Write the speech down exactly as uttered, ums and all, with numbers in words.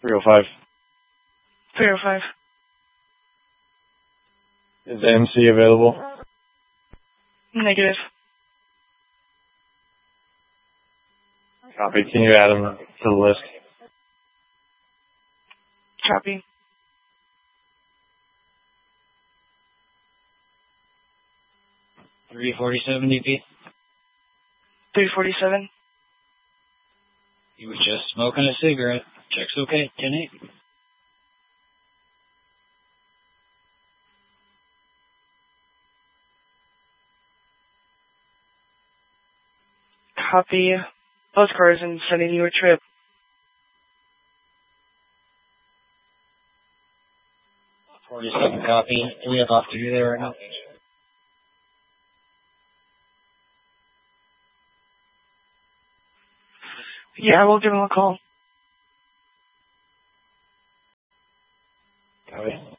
three oh five. three oh five. Is M C available? Negative. Copy. Can you add him to the list? Copy. three forty-seven D P. three forty-seven. He was just smoking a cigarette. Check's okay. ten eight. Copy. Both cars and sending you a trip. forty-seven copy. We have off to do there right now. Yeah, we'll give him a call. Copy.